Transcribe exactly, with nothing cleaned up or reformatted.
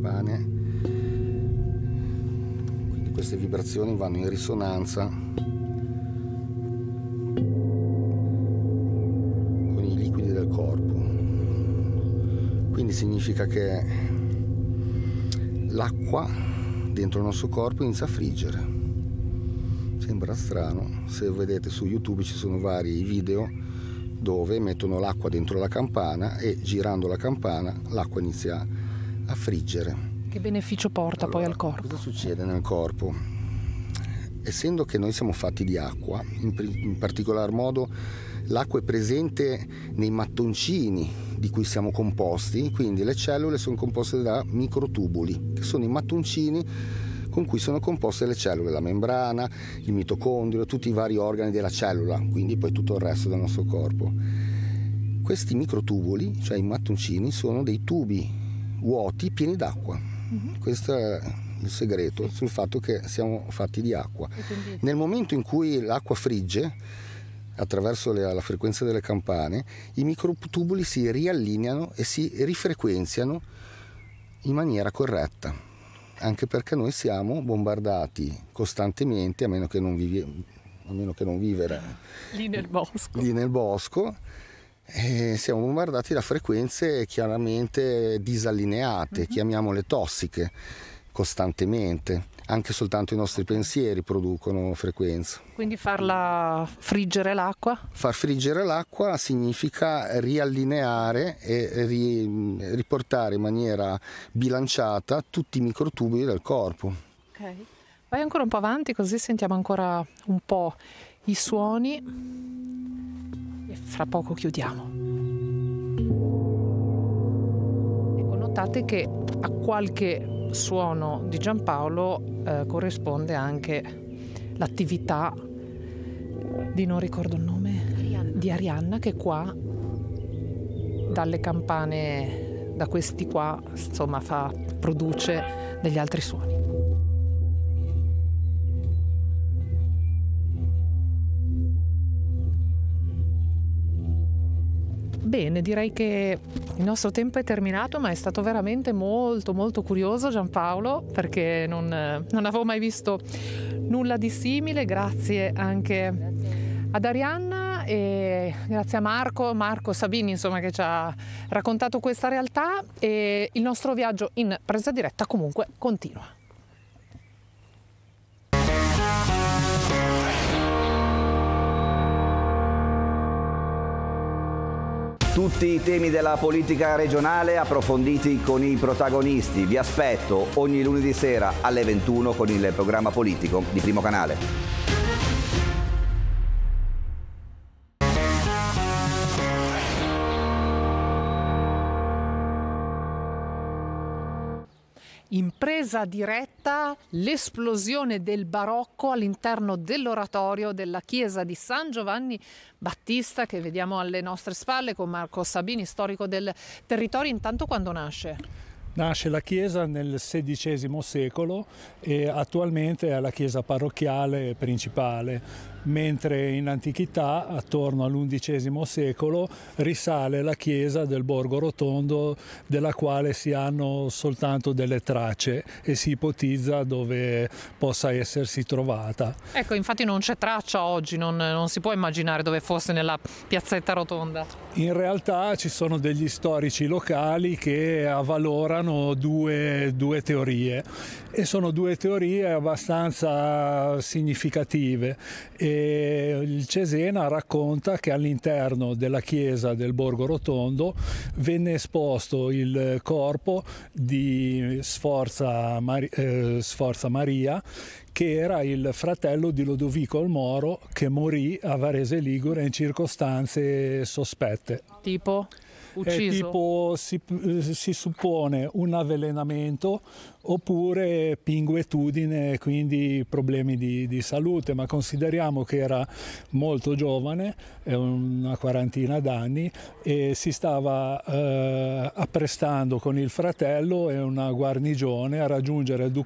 campane, quindi queste vibrazioni vanno in risonanza con i liquidi del corpo. Quindi significa che l'acqua dentro il nostro corpo inizia a friggere. Sembra strano, se vedete su YouTube ci sono vari video dove mettono l'acqua dentro la campana e girando la campana l'acqua inizia a friggere. Che beneficio porta allora, poi al corpo? Cosa succede nel corpo? Essendo che noi siamo fatti di acqua, in, in particolar modo l'acqua è presente nei mattoncini di cui siamo composti, quindi le cellule sono composte da microtubuli, che sono i mattoncini con cui sono composte le cellule, la membrana, il mitocondrio, tutti i vari organi della cellula, quindi poi tutto il resto del nostro corpo. Questi microtubuli, cioè i mattoncini, sono dei tubi vuoti pieni d'acqua. Mm-hmm. Questo è il segreto sul fatto che siamo fatti di acqua. Quindi... Nel momento in cui l'acqua frigge, attraverso le, la frequenza delle campane, i microtubuli si riallineano e si rifrequenziano in maniera corretta, anche perché noi siamo bombardati costantemente, a meno che non, vivi, a meno che non vivere lì nel bosco, lì nel bosco e siamo bombardati da frequenze chiaramente disallineate, mm-hmm. chiamiamole tossiche, costantemente. Anche soltanto i nostri pensieri producono frequenza. Quindi farla friggere l'acqua? Far friggere l'acqua significa riallineare e ri, riportare in maniera bilanciata tutti i microtubuli del corpo. Ok. Vai ancora un po' avanti così sentiamo ancora un po' i suoni e fra poco chiudiamo. Ecco, notate che a qualche suono di Giampaolo eh, corrisponde anche l'attività di, non ricordo il nome, Arianna. di Arianna, che qua dalle campane, da questi qua, insomma, fa, produce degli altri suoni. Bene, direi che il nostro tempo è terminato, ma è stato veramente molto molto curioso, Giampaolo, perché non, non avevo mai visto nulla di simile. Grazie anche grazie. ad Arianna e grazie a Marco, Marco Sabini, insomma, che ci ha raccontato questa realtà, e il nostro viaggio in presa diretta comunque continua. Tutti i temi della politica regionale approfonditi con i protagonisti. Vi aspetto ogni lunedì sera alle ventuno con il programma politico di Primo Canale. In presa diretta l'esplosione del barocco all'interno dell'oratorio della chiesa di San Giovanni Battista, che vediamo alle nostre spalle, con Marco Sabini, storico del territorio. Intanto, quando nasce? Nasce la chiesa nel sedicesimo secolo e attualmente è la chiesa parrocchiale principale, mentre in antichità, attorno all'undicesimo secolo, risale la chiesa del Borgo Rotondo, della quale si hanno soltanto delle tracce e si ipotizza dove possa essersi trovata. Ecco, infatti non c'è traccia oggi, non, non si può immaginare dove fosse nella piazzetta rotonda. In realtà ci sono degli storici locali che avvalorano due, due teorie, e sono due teorie abbastanza significative. E il Cesena racconta che all'interno della chiesa del Borgo Rotondo venne esposto il corpo di Sforza, Mari- eh, Sforza Maria, che era il fratello di Lodovico il Moro, che morì a Varese Ligure in circostanze sospette. Tipo? Ucciso? È tipo, si, si suppone un avvelenamento oppure pinguetudine, quindi problemi di, di salute, ma consideriamo che era molto giovane, una quarantina d'anni, e si stava eh, apprestando con il fratello e una guarnigione a raggiungere